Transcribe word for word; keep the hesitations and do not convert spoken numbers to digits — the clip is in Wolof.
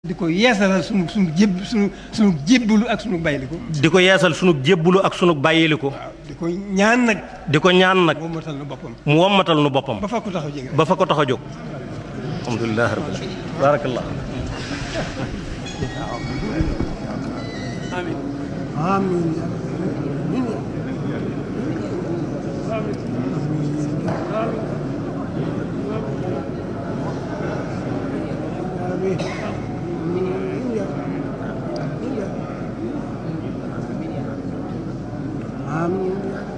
di ko yeesalal sunu sunu jéb sunu sunu jébbalu ak sunu bàyyiliku. di ko yeesal sunu jébbalu ak sunu bàyyiliku. waaw di ko ñaan nag. di ko ñaan nag. mu wommatal nu boppam. mu wommatal nu boppam. ba fa ko tax a jóg. ba fa ko tax a jóg. alhamdulilah rabbil alamin. barakallah. amiin. amiin. Amin.